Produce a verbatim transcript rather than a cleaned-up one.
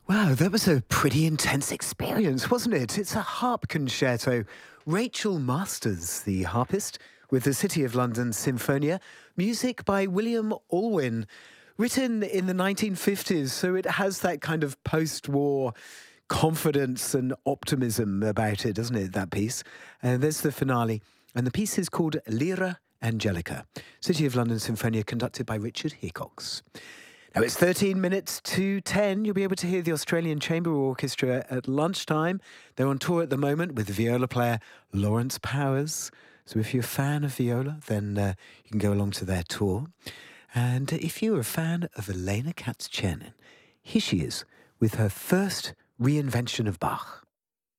Wow, that was a pretty intense experience, wasn't it? It's a harp concerto. Rachel Masters, the harpist, with the City of London Sinfonia. Music by William Alwyn, written in the nineteen fifties, so it has that kind of post-war confidence and optimism about it, doesn't it, that piece? And there's the finale. And the piece is called Lyra Angelica. City of London Sinfonia, conducted by Richard Hickox. Now it's thirteen minutes to ten. You'll be able to hear the Australian Chamber Orchestra at lunchtime. They're on tour at the moment with viola player Lawrence Powers. So if you're a fan of viola, then uh, you can go along to their tour. And if you're a fan of Elena Katz-Chernin, here she is with her first reinvention of Bach.